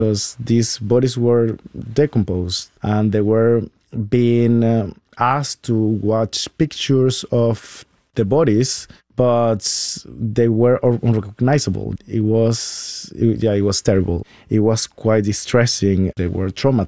because these bodies were decomposed and they were being asked to watch pictures of the bodies, but they were unrecognizable. It was terrible. It was quite distressing. They were traumatized.